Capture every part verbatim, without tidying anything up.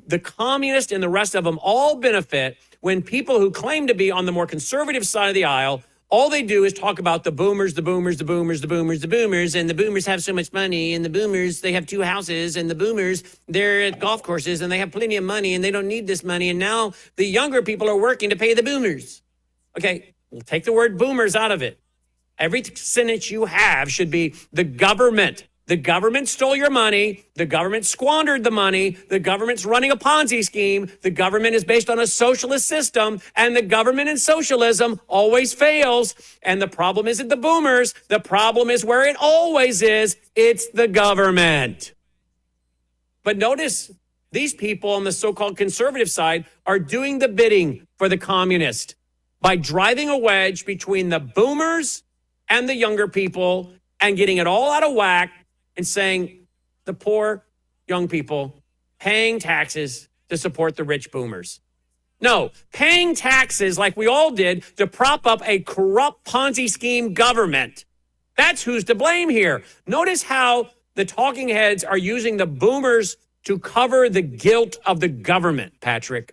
the communists and the rest of them all benefit when people who claim to be on the more conservative side of the aisle, all they do is talk about the boomers, the boomers, the boomers, the boomers, the boomers, and the boomers have so much money, and the boomers, they have two houses, and the boomers, they're at golf courses, and they have plenty of money, and they don't need this money, and now the younger people are working to pay the boomers. Okay, we'll take the word boomers out of it. Every sentence you have should be the government. The government stole your money. The government squandered the money. The government's running a Ponzi scheme. The government is based on a socialist system, and the government and socialism always fails. And the problem isn't the boomers. The problem is where it always is. It's the government. But notice these people on the so-called conservative side are doing the bidding for the communist by driving a wedge between the boomers and the younger people and getting it all out of whack and saying the poor young people paying taxes to support the rich boomers. No, paying taxes like we all did to prop up a corrupt Ponzi scheme government. That's who's to blame here. Notice how the talking heads are using the boomers to cover the guilt of the government, Patrick.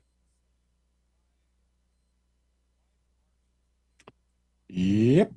Yep.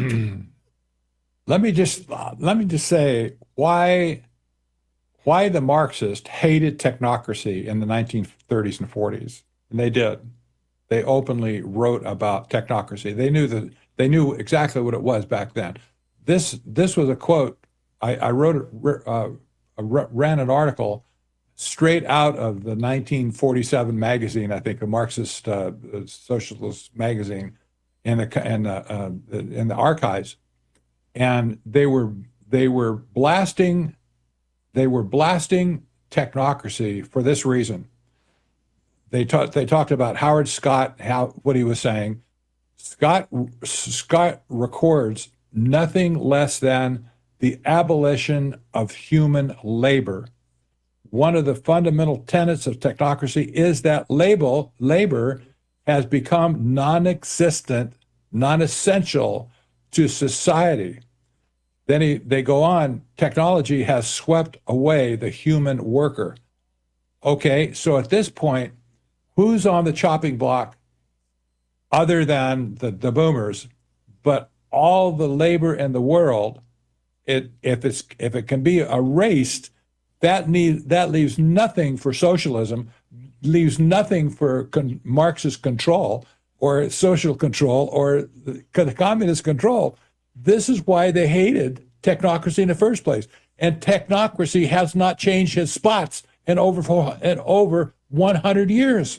Let me just uh, let me just say why why the Marxists hated technocracy in the nineteen thirties and forties, and they did. They openly wrote about technocracy. They knew that they knew exactly what it was back then. This this was a quote. I, I wrote uh, I ran an article straight out of the nineteen forty-seven magazine, I think, a Marxist uh, socialist magazine, in the in the uh, in the archives. And they were they were blasting they were blasting technocracy for this reason. They talked they talked about Howard Scott, how what he was saying. Scott Scott records nothing less than the abolition of human labor. One of the fundamental tenets of technocracy is that label labor has become non-existent, non-essential to society. Then he, they go on, technology has swept away the human worker. Okay, so at this point, who's on the chopping block other than the, the boomers? But all the labor in the world, it, if it's if it can be erased, that need that leaves nothing for socialism, leaves nothing for con- Marxist control or social control or the, the communist control. This is why they hated technocracy in the first place. And technocracy has not changed its spots in over four, in over one hundred years.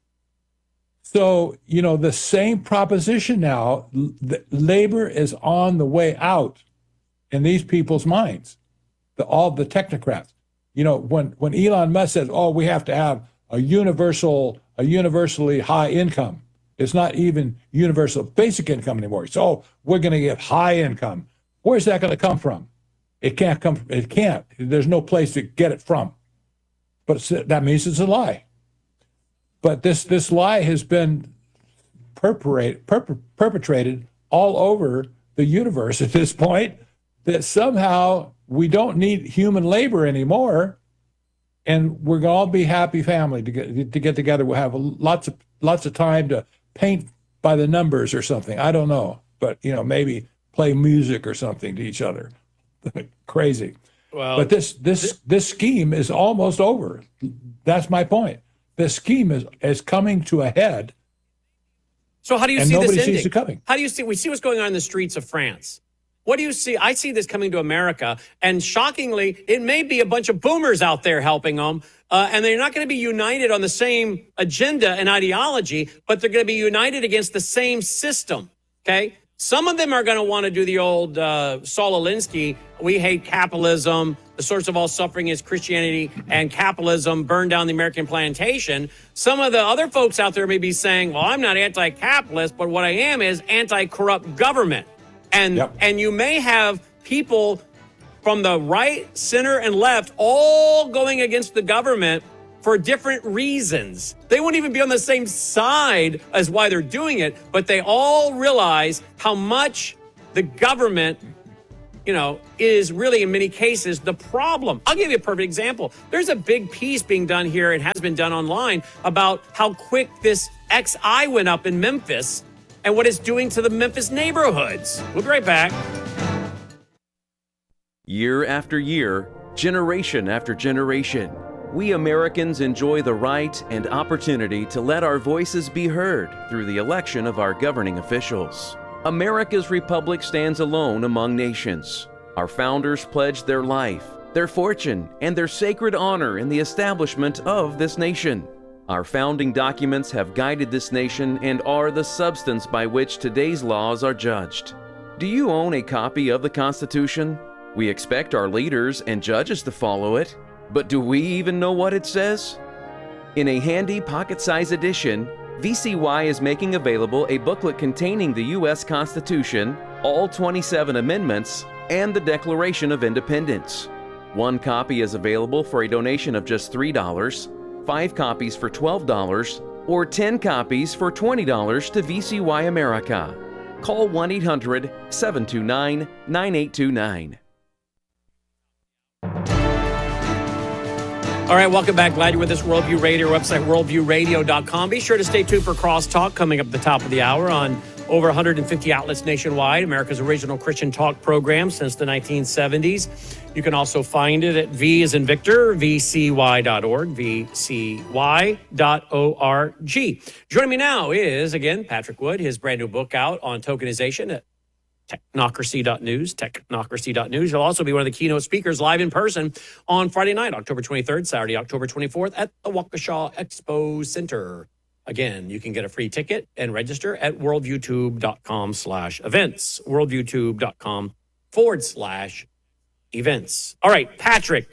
So, you know, the same proposition now, the, labor is on the way out in these people's minds, the, all the technocrats. You know, when, when Elon Musk says, oh, we have to have a universal, a universally high income. It's not even universal basic income anymore. So we're going to get high income. Where's that going to come from? It can't come. It can't. There's no place to get it from. But that means it's a lie. But this this lie has been perpetrate, perp, perpetrated all over the universe at this point, that somehow we don't need human labor anymore, and we're going to all be happy family to get to get together. We'll have lots of lots of time to paint by the numbers or something. I don't know, but you know, maybe play music or something to each other. Crazy. Well, but this this this scheme is almost over. That's my point. This scheme is is coming to a head. So how do you and see nobody this ending? Sees it coming. How do you see? We see what's going on in the streets of France. What do you see? I see this coming to America, and shockingly, it may be a bunch of boomers out there helping them, uh, and they're not going to be united on the same agenda and ideology, but they're going to be united against the same system, okay? Some of them are going to want to do the old uh, Saul Alinsky, we hate capitalism, the source of all suffering is Christianity, and capitalism burned down the American plantation. Some of the other folks out there may be saying, well, I'm not anti-capitalist, but what I am is anti-corrupt government. And yep. and you may have people from the right, center, and left all going against the government for different reasons. They won't even be on the same side as why they're doing it, but they all realize how much the government you know, is really in many cases the problem. I'll give you a perfect example. There's a big piece being done here and has been done online about how quick this X I went up in Memphis and what it's doing to the Memphis neighborhoods. We'll be right back. Year after year, generation after generation, we Americans enjoy the right and opportunity to let our voices be heard through the election of our governing officials. America's republic stands alone among nations. Our founders pledged their life, their fortune, and their sacred honor in the establishment of this nation. Our founding documents have guided this nation and are the substance by which today's laws are judged. Do you own a copy of the Constitution? We expect our leaders and judges to follow it, but do we even know what it says? In a handy pocket-sized edition, V C Y is making available a booklet containing the U S Constitution, all twenty-seven amendments, and the Declaration of Independence. One copy is available for a donation of just three dollars, five copies for twelve dollars, or ten copies for twenty dollars to V C Y America. Call one eight hundred, seven two nine, nine eight two nine. All right, welcome back. Glad you're with us. Worldview Radio, website worldview radio dot com. Be sure to stay tuned for Crosstalk coming up at the top of the hour on over one hundred fifty outlets nationwide, America's original Christian talk program since the nineteen seventies. You can also find it at V as in Victor, V C Y dot org, V C Y dot org. Joining me now is, again, Patrick Wood, his brand new book out on tokenization at technocracy dot news, technocracy dot news. He'll also be one of the keynote speakers live in person on Friday night, October twenty-third, Saturday, October twenty-fourth at the Waukesha Expo Center. Again, you can get a free ticket and register at worldviewtube dot com slash events, worldviewtube dot com forward slash events. All right, Patrick.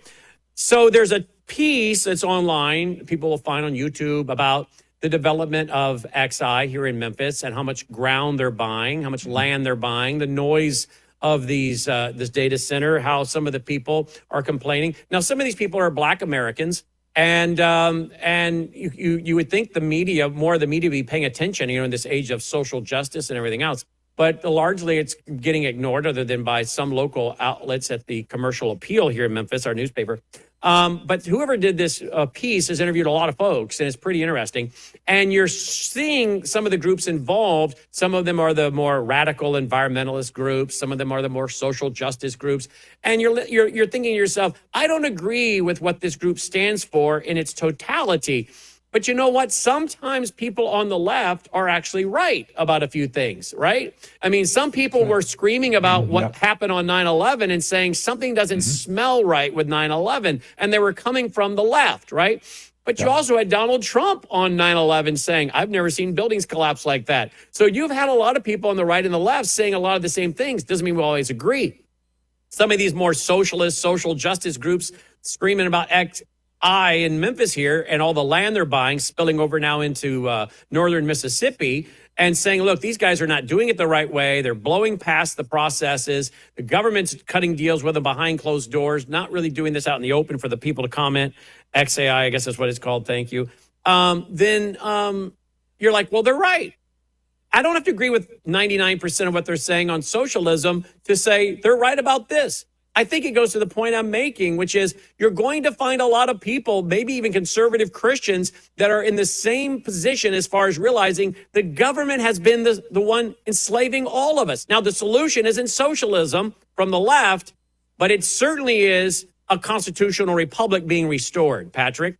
So there's a piece that's online, people will find on YouTube, about the development of X I here in Memphis and how much ground they're buying, how much land they're buying, the noise of these uh, this data center, how some of the people are complaining. Now, some of these people are Black Americans, and um, and you, you you would think the media, more of the media, would be paying attention, you know, in this age of social justice and everything else. But largely, it's getting ignored, other than by some local outlets at the Commercial Appeal here in Memphis, our newspaper. Um, but whoever did this uh, piece has interviewed a lot of folks, and it's pretty interesting. And you're seeing some of the groups involved. Some of them are the more radical environmentalist groups. Some of them are the more social justice groups. And you're you're you're thinking to yourself, I don't agree with what this group stands for in its totality. But you know what? Sometimes people on the left are actually right about a few things, right? I mean, some people were screaming about what yep. happened on nine eleven and saying something doesn't mm-hmm. smell right with nine eleven. And they were coming from the left, right? But yep. you also had Donald Trump on nine eleven saying, I've never seen buildings collapse like that. So you've had a lot of people on the right and the left saying a lot of the same things. Doesn't mean we always agree. Some of these more socialist, social justice groups screaming about X. I in Memphis here and all the land they're buying spilling over now into uh, northern Mississippi and saying, look, these guys are not doing it the right way. They're blowing past the processes. The government's cutting deals with them behind closed doors, not really doing this out in the open for the people to comment. X A I, I guess that's what it's called. Thank you. Um, then um, you're like, well, they're right. I don't have to agree with ninety-nine percent of what they're saying on socialism to say they're right about this. I think it goes to the point I'm making, which is you're going to find a lot of people, maybe even conservative Christians, that are in the same position as far as realizing the government has been the, the one enslaving all of us. Now, the solution isn't socialism from the left, but it certainly is a constitutional republic being restored. Patrick?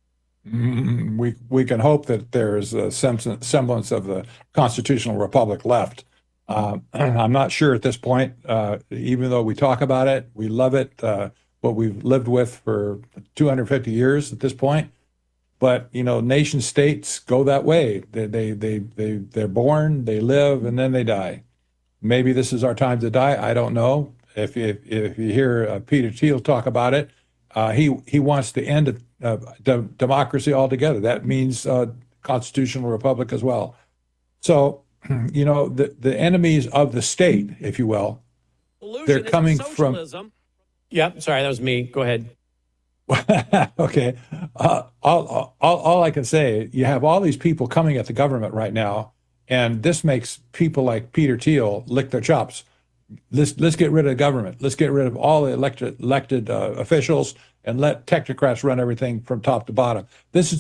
Mm, we, we can hope that there's a semblance of the constitutional republic left. Uh, I'm not sure at this point, uh, even though we talk about it, we love it, uh, what we've lived with for two hundred fifty years at this point. But, you know, nation states go that way. They, they, they, they, they're born, they live, and then they die. Maybe this is our time to die. I don't know. If, if, if you hear uh, Peter Thiel talk about it, uh, he, he wants to end uh, de- democracy altogether. That means uh, constitutional republic as well. So, you know, the, the enemies of the state, if you will, Solution they're coming from. Yep. Sorry, that was me. Go ahead. Okay. Uh, all, all, all I can say, you have all these people coming at the government right now, and this makes people like Peter Thiel lick their chops, let's let's get rid of government. Let's get rid of all the elected elected uh, officials and let technocrats run everything from top to bottom. This is